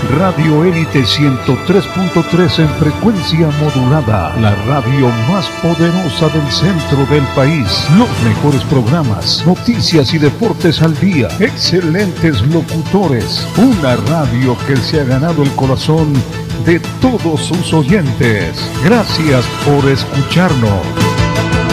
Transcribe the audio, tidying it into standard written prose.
Radio Élite 103.3 en frecuencia modulada, la radio más poderosa del centro del país. Los mejores programas, noticias y deportes al día, excelentes locutores, una radio que se ha ganado el corazón de todos sus oyentes. Gracias por escucharnos.